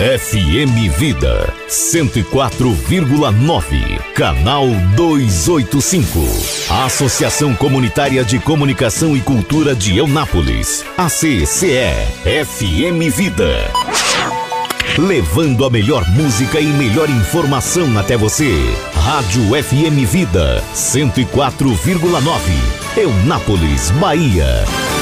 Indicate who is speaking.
Speaker 1: FM Vida 104,9, canal 285. A Associação Comunitária de Comunicação e Cultura de Eunápolis, ACCE, FM Vida. Levando a melhor música e melhor informação até você. Rádio FM Vida 104,9, Eunápolis, Bahia.